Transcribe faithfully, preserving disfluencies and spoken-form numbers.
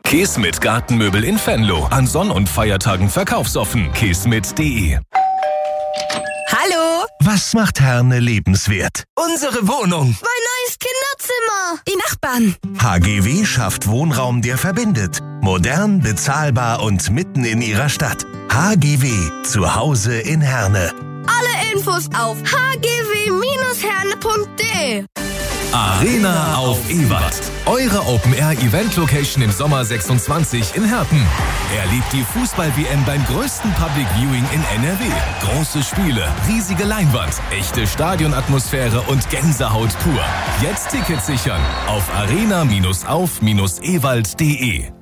Kesmet Gartenmöbel in Venlo. An Sonn- und Feiertagen verkaufsoffen. kesmet punkt de. Hallo? Was macht Herne lebenswert? Unsere Wohnung. Mein neues Kinderzimmer. Die Nachbarn. H G W schafft Wohnraum, der verbindet. Modern, bezahlbar und mitten in ihrer Stadt. H G W. Zu Hause in Herne. Alle Infos auf h g w Bindestrich herne punkt de. Arena auf Ewald. Eure Open-Air-Event-Location im Sommer sechsundzwanzig in Herten. Erlebt die Fußball-W M beim größten Public Viewing in N R W. Große Spiele, riesige Leinwand, echte Stadionatmosphäre und Gänsehaut pur. Jetzt Tickets sichern auf arena Bindestrich auf Bindestrich ewald punkt de.